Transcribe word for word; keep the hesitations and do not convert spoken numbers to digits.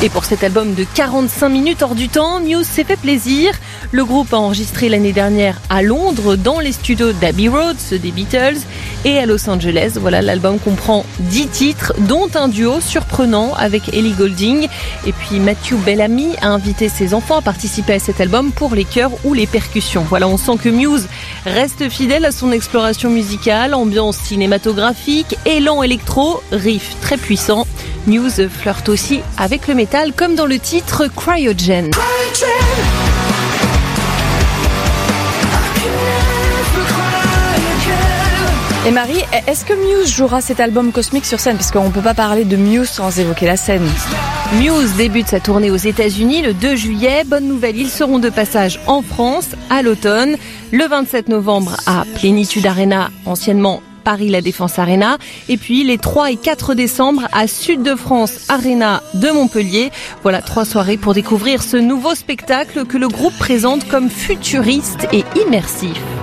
Et pour cet album de quarante-cinq minutes hors du temps, Muse s'est fait plaisir. Le groupe a enregistré l'année dernière à Londres, dans les studios d'Abbey Road, ceux des Beatles, et à Los Angeles. Voilà, l'album comprend dix titres, dont un duo surprenant avec Ellie Goulding. Et puis Matthew Bellamy a invité ses enfants à participer à cet album pour les chœurs ou les percussions. Voilà, on sent que Muse reste fidèle à son exploration musicale, ambiance cinématographique, élan électro, riff très puissant. Muse flirte aussi avec le métal, comme dans le titre Cryogen. Et Marie, est-ce que Muse jouera cet album cosmique sur scène ? Parce qu'on ne peut pas parler de Muse sans évoquer la scène. Muse débute sa tournée aux États-Unis le deux juillet. Bonne nouvelle, ils seront de passage en France à l'automne. Le vingt-sept novembre à Plénitude Arena, anciennement Paris La Défense Arena, et puis les trois et quatre décembre à Sud de France Arena de Montpellier. Voilà, trois soirées pour découvrir ce nouveau spectacle que le groupe présente comme futuriste et immersif.